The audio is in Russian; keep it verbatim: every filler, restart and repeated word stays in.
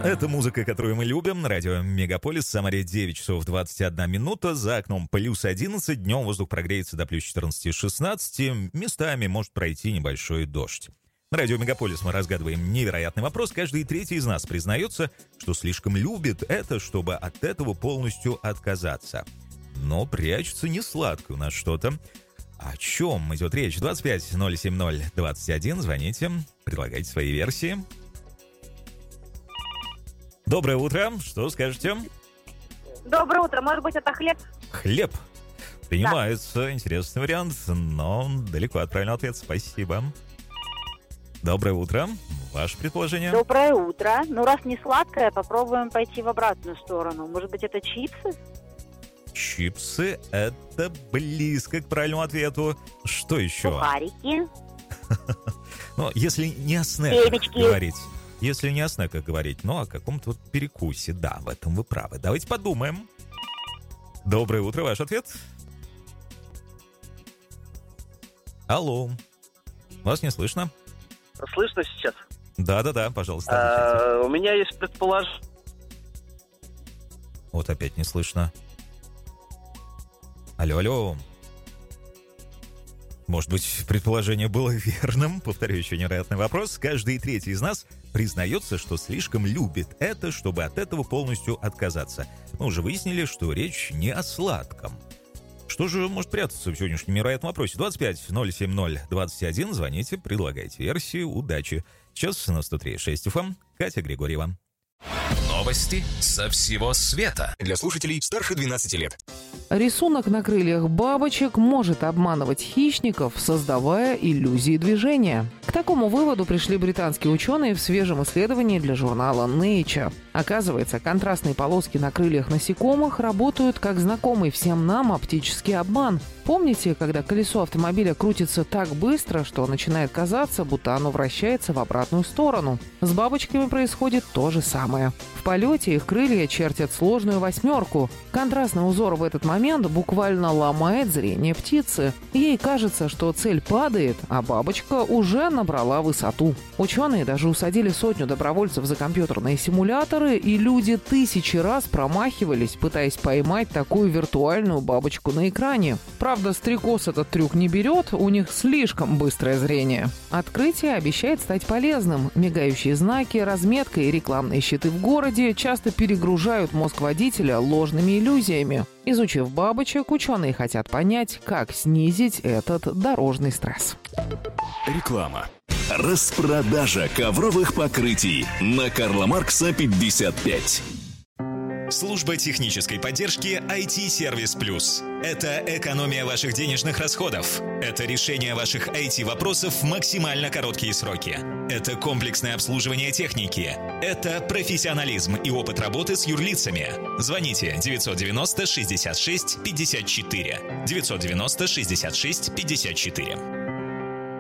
Это музыка, которую мы любим. Радио Мегаполис. Самаре девять часов двадцать одна минута. За окном плюс одиннадцать. Днем воздух прогреется до плюс четырнадцать-шестнадцать. Местами может пройти небольшой дождь. На радио Мегаполис мы разгадываем невероятный вопрос. Каждый третий из нас признается, что слишком любит это, чтобы от этого полностью отказаться. Но прячется не сладко у нас что-то. О чем идет речь? двадцать пять ноль семь ноль двадцать один. Звоните, предлагайте свои версии. Доброе утро. Что скажете? Доброе утро. Может быть, это хлеб? Хлеб. Принимается. Да. Интересный вариант, но далеко от правильного ответа. Спасибо. Доброе утро. Ваше предположение? Доброе утро. Ну, раз не сладкое, попробуем пойти в обратную сторону. Может быть, это чипсы? Чипсы — это близко к правильному ответу. Что еще? Сухарики. Ну, если не о снеках говорить. Если не о снеках говорить, но о каком-то вот перекусе. Да, в этом вы правы. Давайте подумаем. Доброе утро. Ваш ответ? Алло. Вас не слышно? Слышно сейчас? Да-да-да, пожалуйста. А, у меня есть предположение. Вот опять не слышно. Алло, алло. Может быть, предположение было верным? Повторю еще невероятный вопрос. Каждый третий из нас признается, что слишком любит это, чтобы от этого полностью отказаться. Мы уже выяснили, что речь не о сладком. Что же может прятаться в сегодняшнем невероятном вопросе? двадцать пять ноль семь ноль двадцать один. Звоните, предлагайте версии. Удачи. Сейчас на сто три и шесть эф эм. Катя Григорьева. Новости со всего света. Для слушателей старше двенадцати лет. Рисунок на крыльях бабочек может обманывать хищников, создавая иллюзии движения. К такому выводу пришли британские ученые в свежем исследовании для журнала Nature. Оказывается, контрастные полоски на крыльях насекомых работают как знакомый всем нам оптический обман. Помните, когда колесо автомобиля крутится так быстро, что начинает казаться, будто оно вращается в обратную сторону? С бабочками происходит то же самое. В полете их крылья чертят сложную восьмерку. Контрастный узор в этот момент буквально ломает зрение птицы. Ей кажется, что цель падает, а бабочка уже набрала высоту. Ученые даже усадили сотню добровольцев за компьютерные симуляторы, и люди тысячи раз промахивались, пытаясь поймать такую виртуальную бабочку на экране. Правда, стрекоз этот трюк не берет, у них слишком быстрое зрение. Открытие обещает стать полезным. Мигающие знаки, разметка и рекламные щиты в городе часто перегружают мозг водителя ложными иллюзиями. Изучив бабочек, ученые хотят понять, как снизить этот дорожный стресс. Реклама. Распродажа ковровых покрытий на Карла Маркса пятьдесят пять. Служба технической поддержки ай ти-сервис плюс. Это экономия ваших денежных расходов. Это решение ваших ай ти-вопросов в максимально короткие сроки. Это комплексное обслуживание техники. Это профессионализм и опыт работы с юрлицами. Звоните девятьсот девяносто шестьдесят шесть пятьдесят четыре. девятьсот девяносто шестьдесят шесть пятьдесят четыре.